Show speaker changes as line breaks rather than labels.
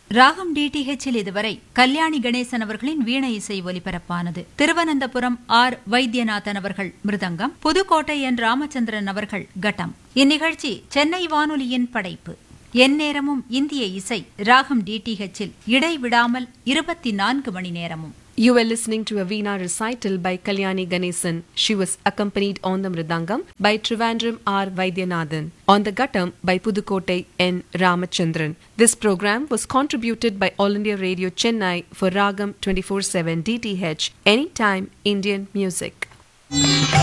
ராகம் டிடிஹெச்சில் இதுவரை கல்யாணி கணேசன் அவர்களின் வீணை இசை ஒலிபரப்பானது. திருவனந்தபுரம் ஆர் வைத்தியநாதன் அவர்கள் மிருதங்கம், புதுக்கோட்டை என் ராமச்சந்திரன் அவர்கள் கட்டம். இந்நிகழ்ச்சி சென்னை வானொலியின் படைப்பு. எந்நேரமும் இந்திய இசை ராகம் டிடிஹெச்சில் இடைவிடாமல் 24 மணி நேரமும்.
You were listening to a Veena recital by Kalyani Ganesan. She was accompanied on the mridangam by Trivandrum R. Vaidyanathan, on the guttam by Pudukottai N. Ramachandran. This program was contributed by All India Radio Chennai for Ragam 24/7 DTH, Anytime Indian Music.